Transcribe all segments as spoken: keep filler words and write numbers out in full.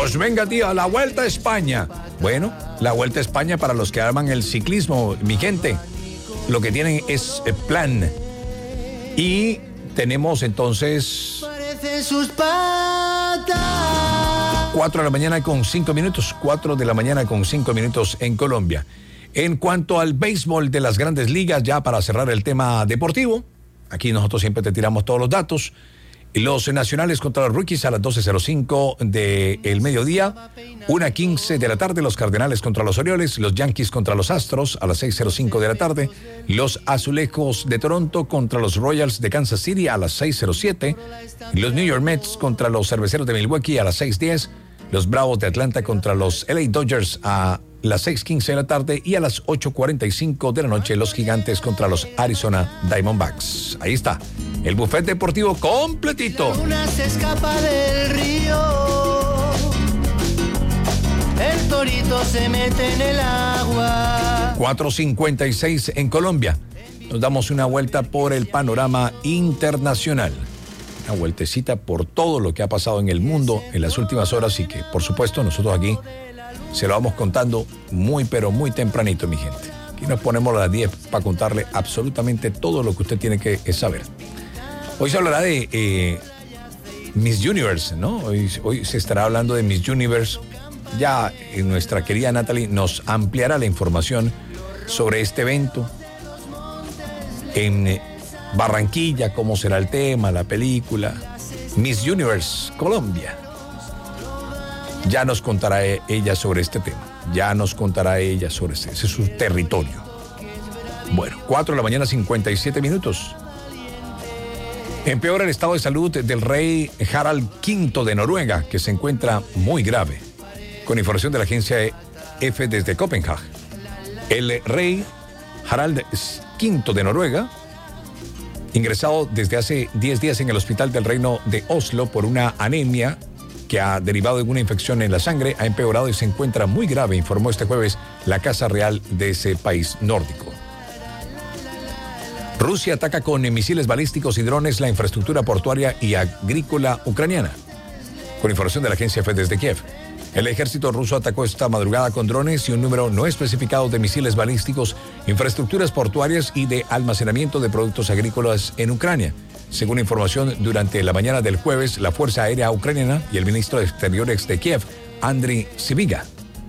Pues venga, tío, la Vuelta a España. Bueno, la Vuelta a España para los que aman el ciclismo, mi gente, lo que tienen es plan. Y tenemos entonces sus patas. cuatro de la mañana con cinco minutos, cuatro de la mañana con cinco minutos en Colombia. En cuanto al béisbol de las grandes ligas, ya para cerrar el tema deportivo, aquí nosotros siempre te tiramos todos los datos. Los Nacionales contra los Rockies a las doce cero cinco del mediodía, una quince de la tarde, los Cardenales contra los Orioles, los Yankees contra los Astros a las seis cero cinco de la tarde, los Azulejos de Toronto contra los Royals de Kansas City a las seis cero siete, los New York Mets contra los Cerveceros de Milwaukee a las seis diez, los Bravos de Atlanta contra los L A Dodgers a las seis quince de la tarde y a las ocho cuarenta y cinco de la noche los Gigantes contra los Arizona Diamondbacks. Ahí está, el buffet deportivo completito. Una se escapa del río, el torito se mete en el agua. cuatro cincuenta y seis en Colombia. Nos damos una vuelta por el panorama internacional. Una vueltecita por todo lo que ha pasado en el mundo en las últimas horas y que, por supuesto, nosotros aquí se lo vamos contando muy, pero muy tempranito, mi gente. Aquí nos ponemos a las diez para contarle absolutamente todo lo que usted tiene que saber. Hoy se hablará de eh, Miss Universe, ¿no? Hoy, hoy se estará hablando de Miss Universe. Ya eh, nuestra querida Natalie nos ampliará la información sobre este evento en eh, Barranquilla, cómo será el tema, la película. Miss Universe Colombia. Ya nos contará ella sobre este tema. Ya nos contará ella sobre este. Ese es su territorio. Bueno, cuatro de la mañana, cincuenta y siete minutos. Empeora el estado de salud del rey Harald quinto de Noruega, que se encuentra muy grave. Con información de la agencia F desde Copenhague. El rey Harald quinto de Noruega, ingresado desde hace diez días en el hospital del reino de Oslo por una anemia que ha derivado de una infección en la sangre, ha empeorado y se encuentra muy grave, informó este jueves la Casa Real de ese país nórdico. Rusia ataca con misiles balísticos y drones la infraestructura portuaria y agrícola ucraniana. Con información de la agencia F desde Kiev, el ejército ruso atacó esta madrugada con drones y un número no especificado de misiles balísticos, infraestructuras portuarias y de almacenamiento de productos agrícolas en Ucrania. Según información, durante la mañana del jueves, la Fuerza Aérea Ucraniana y el ministro de Exteriores de Kiev, Andriy Sybiga.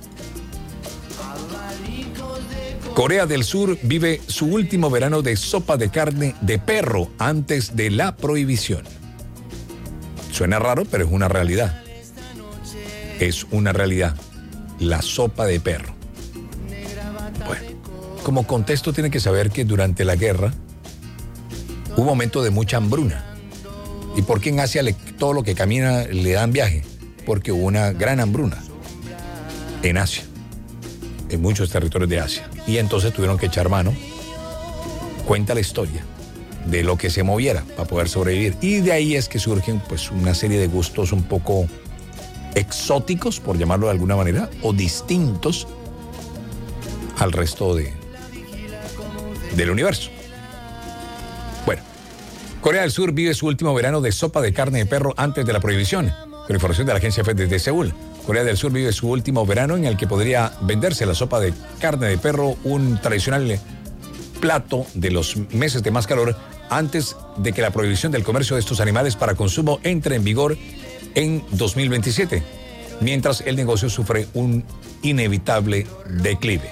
Corea del Sur vive su último verano de sopa de carne de perro antes de la prohibición. Suena raro, pero es una realidad. Es una realidad. La sopa de perro. Bueno, como contexto tiene que saber que durante la guerra hubo un momento de mucha hambruna. ¿Y por qué en Asia le, todo lo que camina le dan viaje? Porque hubo una gran hambruna en Asia, en muchos territorios de Asia. Y entonces tuvieron que echar mano, cuenta la historia, de lo que se moviera para poder sobrevivir. Y de ahí es que surgen pues una serie de gustos un poco exóticos, por llamarlo de alguna manera, o distintos al resto de, del universo. Bueno, Corea del Sur vive su último verano de sopa de carne de perro antes de la prohibición. Con información de la agencia F desde Seúl, Corea del Sur vive su último verano en el que podría venderse la sopa de carne de perro, un tradicional plato de los meses de más calor, antes de que la prohibición del comercio de estos animales para consumo entre en vigor en dos mil veintisiete, mientras el negocio sufre un inevitable declive.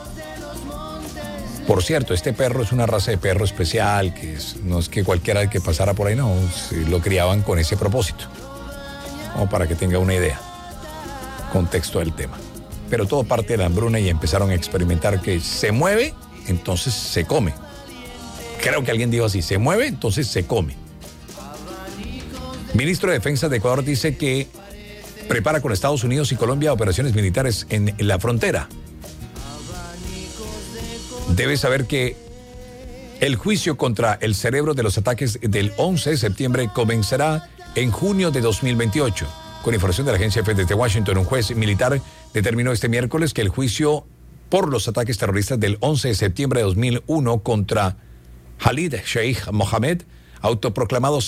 Por cierto, este perro es una raza de perro especial, que es, no es que cualquiera que pasara por ahí, no, lo criaban con ese propósito, como para que tenga una idea, contexto del tema. Pero todo parte de la hambruna y empezaron a experimentar que se mueve, entonces se come. Creo que alguien dijo así, se mueve, entonces se come. Ministro de Defensa de Ecuador dice que prepara con Estados Unidos y Colombia operaciones militares en la frontera. Debe saber que el juicio contra el cerebro de los ataques del once de septiembre comenzará en junio de dos mil veintiocho. Con información de la agencia F desde Washington, un juez militar determinó este miércoles que el juicio por los ataques terroristas del once de septiembre de dos mil uno contra Khalid Sheikh Mohammed, autoproclamado